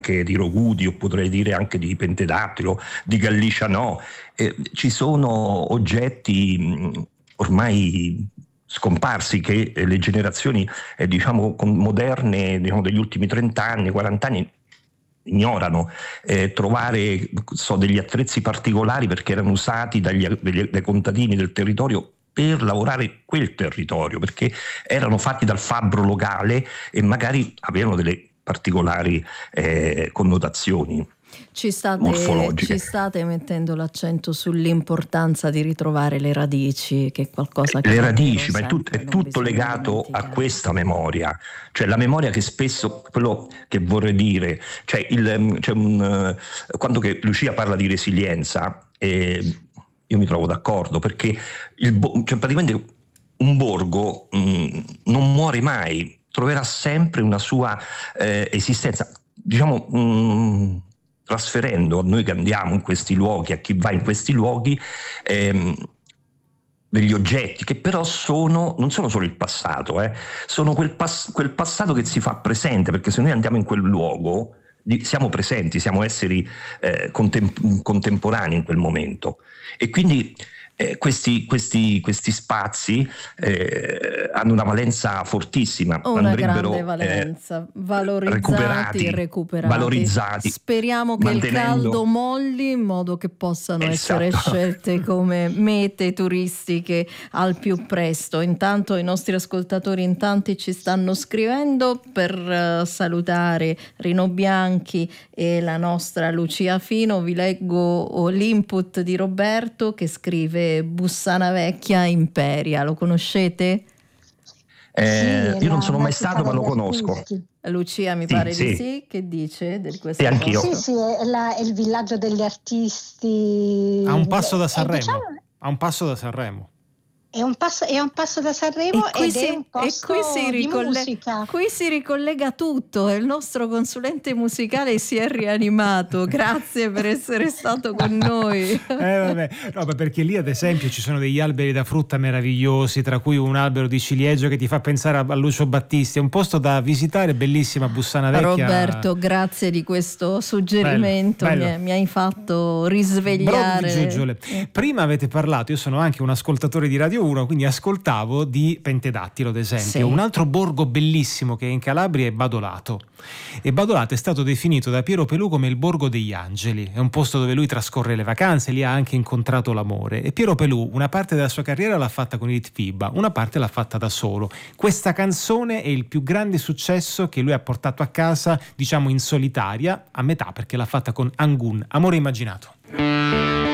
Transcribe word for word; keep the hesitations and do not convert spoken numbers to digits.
di Rogudi, o potrei dire anche di Pentedattilo, di Gallicia no. Eh, ci sono oggetti mh, ormai scomparsi che eh, le generazioni eh, diciamo moderne, diciamo degli ultimi trenta anni, quaranta anni ignorano. Eh, trovare so, degli attrezzi particolari perché erano usati dagli, dagli, dai contadini del territorio per lavorare quel territorio, perché erano fatti dal fabbro locale e magari avevano delle particolari eh, connotazioni. Ci state, ci state mettendo l'accento sull'importanza di ritrovare le radici, che è qualcosa che le radici, ma è, tut- è tutto legato a questa memoria, cioè la memoria che spesso, quello che vorrei dire, cioè, il, cioè un, quando che Lucia parla di resilienza, eh, io mi trovo d'accordo, perché il, cioè praticamente un borgo mh, non muore mai, troverà sempre una sua eh, esistenza, diciamo mh, trasferendo a noi che andiamo in questi luoghi, a chi va in questi luoghi, ehm, degli oggetti che però sono, non sono solo il passato, eh, sono quel, pass- quel passato che si fa presente, perché se noi andiamo in quel luogo siamo presenti, siamo esseri eh, contem- contemporanei in quel momento, e quindi eh, questi, questi, questi spazi eh, hanno una valenza fortissima, una andrebbero grande valenza, eh, valorizzati recuperati, e recuperati. valorizzati. Speriamo che mantenendo... il caldo molli in modo che possano esatto. essere scelte come mete turistiche al più presto. Intanto i nostri ascoltatori in tanti ci stanno scrivendo per uh, salutare Rino Bianchi e la nostra Lucia Fino. Vi leggo oh, l'input di Roberto che scrive Bussana Vecchia Imperia. Lo conoscete? Eh, sì, io non sono mai stato, ma lo conosco. Artisti. Lucia mi sì, pare sì. di sì. Che dice di questo? Sì, anch'io. Sì, sì, è, la, è il villaggio degli artisti. A un passo da Sanremo. Diciamo, a un passo da Sanremo. È un passo, è un passo da Sanremo e ed si, è un posto e qui si di ricolle- musica. Qui si ricollega tutto e il nostro consulente musicale si è rianimato. Grazie per essere stato con noi. eh, vabbè. No, perché lì ad esempio ci sono degli alberi da frutta meravigliosi, tra cui un albero di ciliegio che ti fa pensare a Lucio Battisti. È un posto da visitare, bellissima Bussana Vecchia. Roberto, grazie di questo suggerimento. Bello, bello. Mi, hai, mi hai fatto risvegliare. Brove giuggiole. Prima avete parlato, io sono anche un ascoltatore di Radio uno, quindi ascoltavo di Pentedattilo ad esempio. Sì. Un altro borgo bellissimo che è in Calabria è Badolato, e Badolato è stato definito da Piero Pelù come il borgo degli angeli. È un posto dove lui trascorre le vacanze, lì ha anche incontrato l'amore, e Piero Pelù una parte della sua carriera l'ha fatta con Edith Fiba, una parte l'ha fatta da solo. Questa canzone è il più grande successo che lui ha portato a casa, diciamo in solitaria, a metà, perché l'ha fatta con Angun, Amore immaginato.